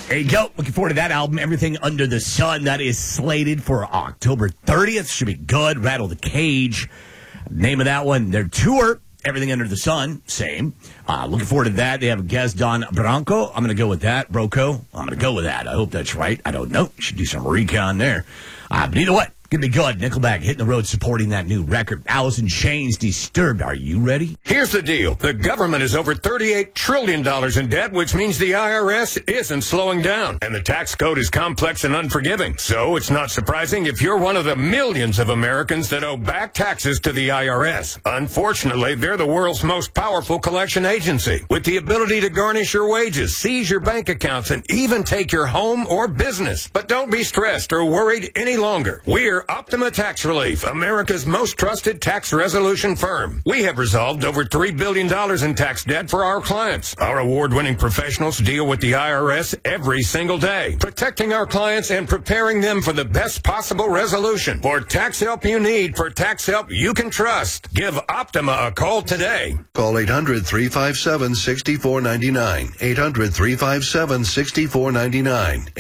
There you go. Looking forward to that album, Everything Under the Sun. That is slated for October 30th. Should be good. Rattle the Cage. Name of that one, their tour, Everything Under the Sun, same. Looking forward to that. They have a guest, Don Branco. I'm going to go with that. Broco. I'm going to go with that. I hope that's right. I don't know. Should do some recon there. But either way, going to be good. Nickelback hitting the road supporting that new record. Alice in Chains, Disturbed. Are you ready? Here's the deal. The government is over $38 trillion in debt, which means the IRS isn't slowing down. And the tax code is complex and unforgiving. So it's not surprising if you're one of the millions of Americans that owe back taxes to the IRS. Unfortunately, they're the world's most powerful collection agency, with the ability to garnish your wages, seize your bank accounts, and even take your home or business. But don't be stressed or worried any longer. We're Optima Tax Relief, America's most trusted tax resolution firm. We have resolved over $3 billion in tax debt for our clients. Our award-winning professionals deal with the IRS every single day, protecting our clients and preparing them for the best possible resolution. For tax help you need, for tax help you can trust, give Optima a call today. Call 800-357-6499. 800-357-6499.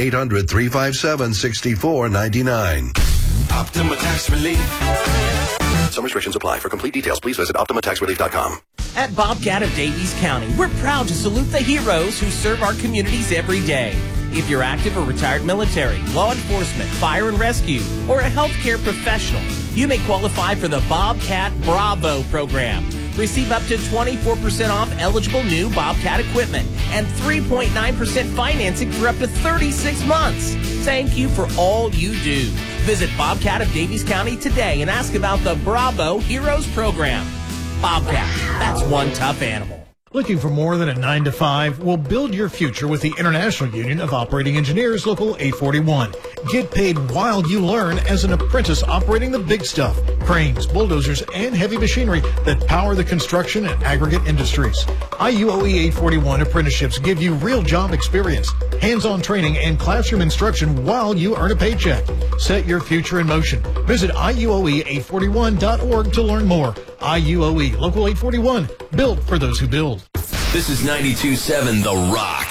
800-357-6499. Optima Tax Relief. Some restrictions apply. For complete details, please visit OptimaTaxRelief.com. At Bobcat of Davies County, we're proud to salute the heroes who serve our communities every day. If you're active or retired military, law enforcement, fire and rescue, or a healthcare professional, you may qualify for the Bobcat Bravo program. Receive up to 24% off eligible new Bobcat equipment and 3.9% financing for up to 36 months. Thank you for all you do. Visit Bobcat of Davies County today and ask about the Bravo Heroes program. Bobcat, that's one tough animal. Looking for more than a 9-to-5? Well, build your future with the International Union of Operating Engineers, Local 841. Get paid while you learn as an apprentice operating the big stuff, cranes, bulldozers, and heavy machinery that power the construction and aggregate industries. IUOE 841 apprenticeships give you real job experience, hands-on training, and classroom instruction while you earn a paycheck. Set your future in motion. Visit IUOE841.org to learn more. IUOE Local 841, built for those who build. This is 92.7 The Rock.